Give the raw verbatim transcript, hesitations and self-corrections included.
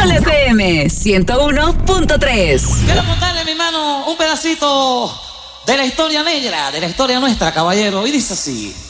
Sol F M ciento uno punto tres. Quiero contarle, mi hermano, un pedacito de la historia negra, de la historia nuestra, caballero. Y dice así.